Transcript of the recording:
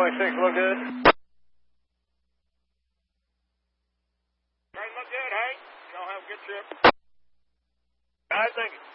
26 look good. Look good, Hank. Y'all have a good trip. I think